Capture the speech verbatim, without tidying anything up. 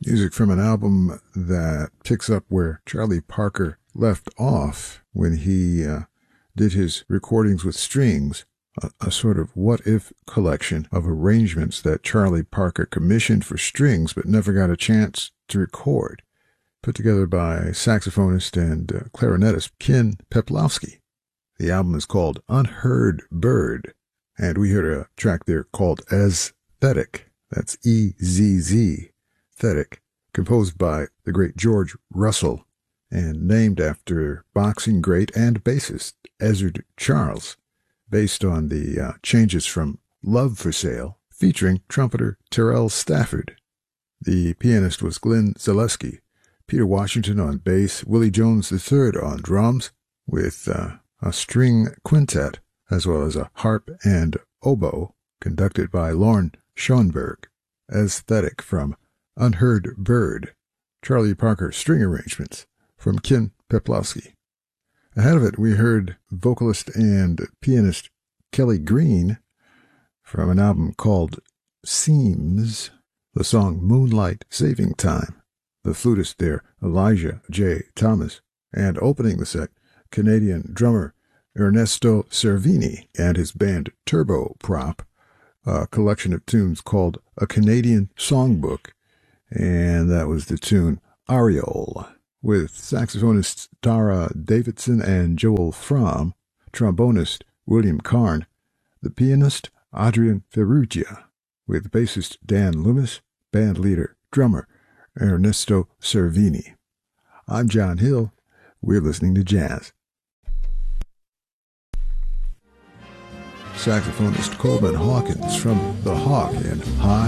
Music from an album that picks up where Charlie Parker left off when he uh, did his recordings with strings, a, a sort of what-if collection of arrangements that Charlie Parker commissioned for strings but never got a chance to record, put together by saxophonist and uh, clarinetist Ken Peplowski. The album is called Unheard Bird, and we heard a track there called Aesthetic. That's E Z Z. Aesthetic, composed by the great George Russell and named after boxing great and bassist Ezzard Charles, based on the uh, changes from Love for Sale, featuring trumpeter Terrell Stafford. The pianist was Glenn Zaleski, Peter Washington on bass, Willie Jones the third on drums, with uh, a string quintet, as well as a harp and oboe, conducted by Lorne Schoenberg. Aesthetic from Unheard Bird, Charlie Parker string arrangements from Ken Peplowski. Ahead of it, we heard vocalist and pianist Kelly Green from an album called Seams, the song Moonlight Saving Time. The flutist there, Elijah J. Thomas, and opening the set, Canadian drummer Ernesto Cervini and his band Turbo Prop, a collection of tunes called A Canadian Songbook, and that was the tune Ariole, with saxophonists Tara Davidson and Joel Fromm, trombonist William Karn, the pianist Adrian Ferrugia, with bassist Dan Loomis, band leader, drummer Ernesto Cervini. I'm John Hill. We're listening to jazz. Saxophonist Coleman Hawkins from The Hawk in High